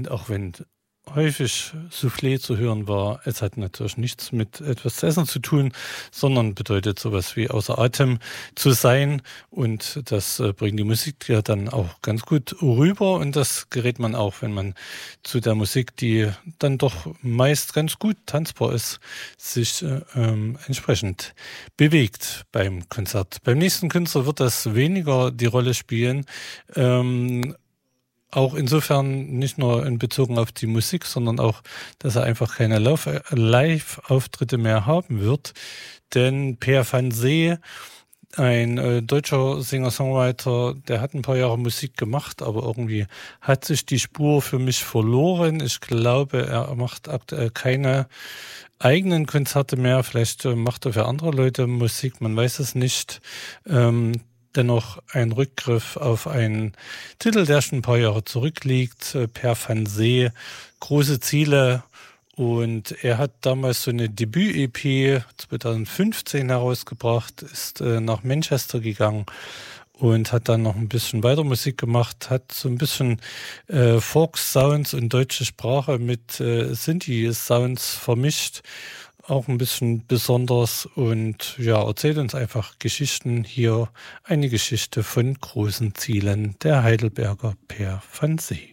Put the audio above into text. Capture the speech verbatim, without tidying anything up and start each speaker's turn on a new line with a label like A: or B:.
A: Und auch wenn häufig Soufflé zu hören war, es hat natürlich nichts mit etwas zu essen zu tun, sondern bedeutet sowas wie außer Atem zu sein. Und das äh, bringt die Musik ja dann auch ganz gut rüber. Und das gerät man auch, wenn man zu der Musik, die dann doch meist ganz gut tanzbar ist, sich äh, ähm, entsprechend bewegt beim Konzert. Beim nächsten Künstler wird das weniger die Rolle spielen. Ähm, Auch insofern nicht nur in Bezug auf die Musik, sondern auch, dass er einfach keine Lauf- Live-Auftritte mehr haben wird. Denn Per van See, ein äh, deutscher Singer-Songwriter, der hat ein paar Jahre Musik gemacht, aber irgendwie hat sich die Spur für mich verloren. Ich glaube, er macht aktuell keine eigenen Konzerte mehr. Vielleicht äh, macht er für andere Leute Musik, man weiß es nicht. Ähm, Dennoch ein Rückgriff auf einen Titel, der schon ein paar Jahre zurückliegt, äh, Per van See, große Ziele. Und er hat damals so eine Debüt-E P zwanzig fünfzehn herausgebracht, ist äh, nach Manchester gegangen und hat dann noch ein bisschen weiter Musik gemacht, hat so ein bisschen äh, Folk-Sounds und deutsche Sprache mit äh, Sinti-Sounds vermischt. Auch ein bisschen besonders und ja, erzählt uns einfach Geschichten. Hier eine Geschichte von großen Zielen, der Heidelberger Per van See.